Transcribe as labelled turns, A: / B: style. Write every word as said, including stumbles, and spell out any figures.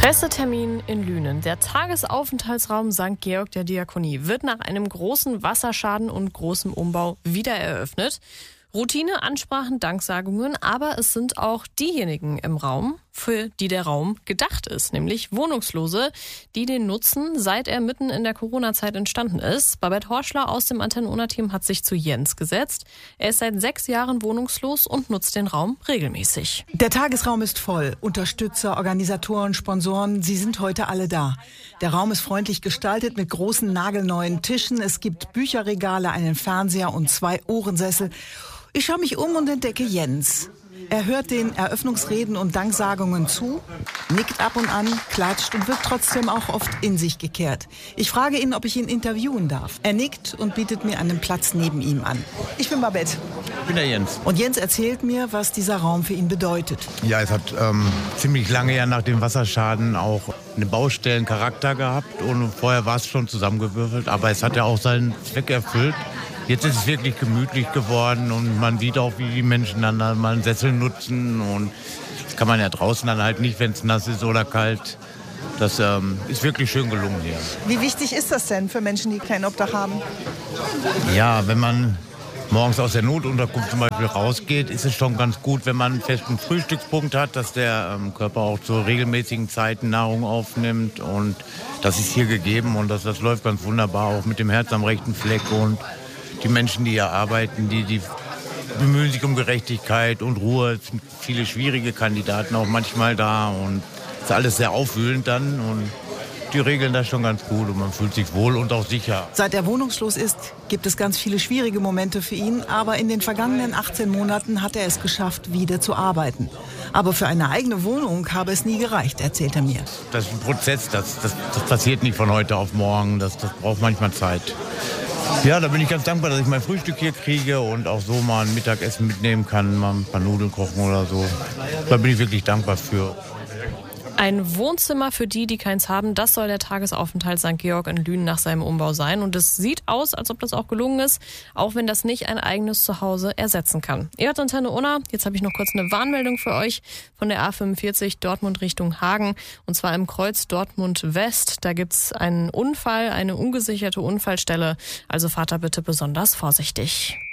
A: Pressetermin in Lünen. Der Tagesaufenthaltsraum Sankt Georg der Diakonie wird nach einem großen Wasserschaden und großem Umbau wieder eröffnet. Routine, Ansprachen, Danksagungen, aber es sind auch diejenigen im Raum, für die der Raum gedacht ist, nämlich Wohnungslose, die den nutzen, seit er mitten in der Corona-Zeit entstanden ist. Babette Horschler aus dem Antenne Unna-Team hat sich zu Jens gesetzt. Er ist seit sechs Jahren wohnungslos und nutzt den Raum regelmäßig.
B: Der Tagesraum ist voll. Unterstützer, Organisatoren, Sponsoren, sie sind heute alle da. Der Raum ist freundlich gestaltet mit großen nagelneuen Tischen. Es gibt Bücherregale, einen Fernseher und zwei Ohrensessel. Ich schaue mich um und entdecke Jens. Er hört den Eröffnungsreden und Danksagungen zu, nickt ab und an, klatscht und wirkt trotzdem auch oft in sich gekehrt. Ich frage ihn, ob ich ihn interviewen darf. Er nickt und bietet mir einen Platz neben ihm an. Ich bin Babette.
C: Ich bin der Jens.
B: Und Jens erzählt mir, was dieser Raum für ihn bedeutet.
C: Ja, es hat ähm, ziemlich lange ja nach dem Wasserschaden auch einen Baustellencharakter gehabt. Und vorher war es schon zusammengewürfelt, aber es hat ja auch seinen Zweck erfüllt. Jetzt ist es wirklich gemütlich geworden und man sieht auch, wie die Menschen dann mal einen Sessel nutzen. Und das kann man ja draußen dann halt nicht, wenn es nass ist oder kalt. Das ähm, ist wirklich schön gelungen hier.
B: Wie wichtig ist das denn für Menschen, die kein Obdach haben?
C: Ja, wenn man morgens aus der Notunterkunft zum Beispiel rausgeht, ist es schon ganz gut, wenn man einen festen Frühstückspunkt hat, dass der ähm, Körper auch zu regelmäßigen Zeiten Nahrung aufnimmt. Und das ist hier gegeben und das, das läuft ganz wunderbar, auch mit dem Herz am rechten Fleck. Und die Menschen, die hier arbeiten, die, die bemühen sich um Gerechtigkeit und Ruhe. Es sind viele schwierige Kandidaten auch manchmal da und es ist alles sehr aufwühlend dann und die regeln das schon ganz gut und man fühlt sich wohl und auch sicher.
B: Seit er wohnungslos ist, gibt es ganz viele schwierige Momente für ihn, aber in den vergangenen achtzehn Monaten hat er es geschafft, wieder zu arbeiten. Aber für eine eigene Wohnung habe es nie gereicht, erzählt er mir.
C: Das ist ein Prozess, das, das, das passiert nicht von heute auf morgen, das, das braucht manchmal Zeit. Ja, da bin ich ganz dankbar, dass ich mein Frühstück hier kriege und auch so mal ein Mittagessen mitnehmen kann, mal ein paar Nudeln kochen oder so. Da bin ich wirklich dankbar für.
A: Ein Wohnzimmer für die, die keins haben, das soll der Tagesaufenthalt Sankt Georg in Lünen nach seinem Umbau sein. Und es sieht aus, als ob das auch gelungen ist, auch wenn das nicht ein eigenes Zuhause ersetzen kann. Ihr hört Antenne Unna. Jetzt habe ich noch kurz eine Warnmeldung für euch von der A fünfundvierzig Dortmund Richtung Hagen. Und zwar im Kreuz Dortmund West. Da gibt's einen Unfall, eine ungesicherte Unfallstelle. Also fahrt da bitte besonders vorsichtig.